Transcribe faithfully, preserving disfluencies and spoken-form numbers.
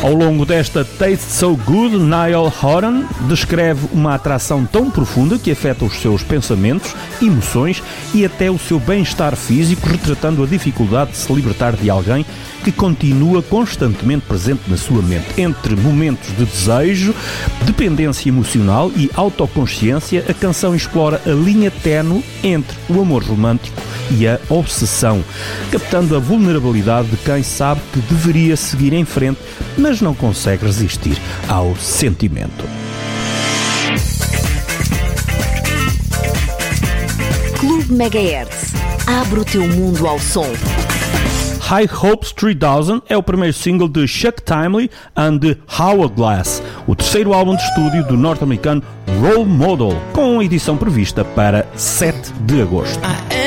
Ao longo desta Taste So Good, Niall Horan descreve uma atração tão profunda que afeta os seus pensamentos, emoções e até o seu bem-estar físico, retratando a dificuldade de se libertar de alguém que continua constantemente presente na sua mente. Entre momentos de desejo, dependência emocional e autoconsciência, a canção explora a linha ténue entre o amor romântico e a obsessão, captando a vulnerabilidade de quem sabe que deveria seguir em frente, mas não consegue resistir ao sentimento. Clube Megahertz. Abre o teu mundo ao som. High Hopes três mil é o primeiro single de Chuck Timely and the Hourglass, o terceiro álbum de estúdio do norte-americano Role Model, com edição prevista para sete de agosto.